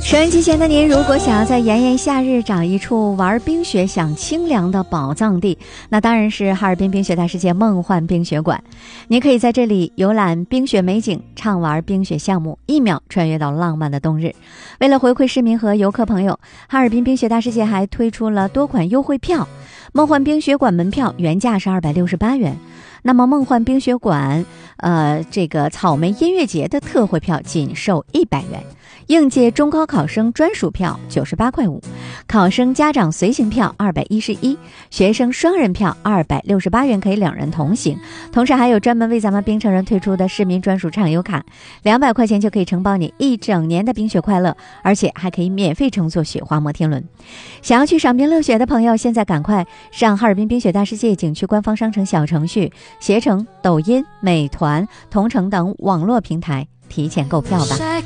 收音机前的您，如果想要在炎炎夏日找一处玩冰雪享清凉的宝藏地，那当然是哈尔滨冰雪大世界梦幻冰雪馆。您可以在这里游览冰雪美景，畅玩冰雪项目，一秒穿越到浪漫的冬日。为了回馈市民和游客朋友，哈尔滨冰雪大世界还推出了多款优惠票。梦幻冰雪馆门票原价是268元，那么梦幻冰雪馆这个草莓音乐节的特惠票仅售100元，应届中高考生专属票98.5块，考生家长随行票211，学生双人票268元，可以2人同行。同时还有专门为咱们冰城人推出的市民专属畅游卡，200块钱就可以承包你1整年的冰雪快乐，而且还可以免费乘坐雪花摩天轮。想要去赏冰乐雪的朋友，现在赶快上哈尔滨冰雪大世界景区官方商城小程序、携程、抖音、美团、同城等网络平台提前购票吧。